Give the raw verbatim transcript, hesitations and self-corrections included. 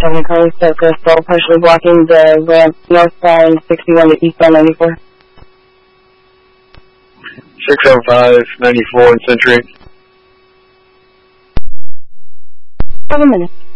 seven Carlos to Crystal, partially blocking the ramp northbound sixty-one to eastbound ninety-four. six oh five, ninety-four in Century. Seven minutes.